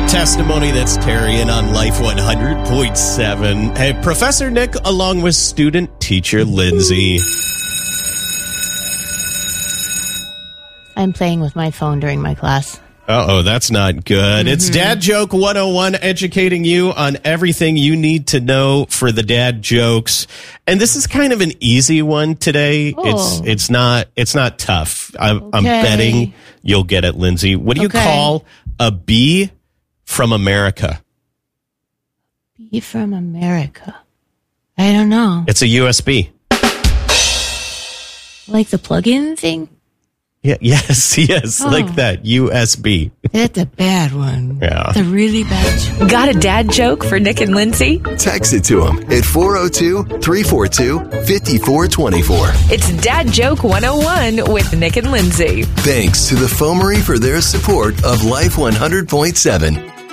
Testimony, that's Terry in on Life 100.7. Hey, Professor Nick along with student teacher Lindsay. I'm playing with my phone during my class. Uh-oh, that's not good. It's Dad Joke 101, educating you on everything you need to know for the dad jokes. And this is kind of an easy one today. Oh. It's not tough. I'm betting you'll get it, Lindsay. What do you call a bee from America? Bee from America. I don't know. It's a USB. Like the plug-in thing? Yeah, yes, like that. USB. That's a bad one. Yeah. It's a really bad joke. Got a dad joke for Nick and Lindsay? Text it to them at 402-342-5424. It's Dad Joke 101 with Nick and Lindsay. Thanks to the Foamery for their support of Life 100.7.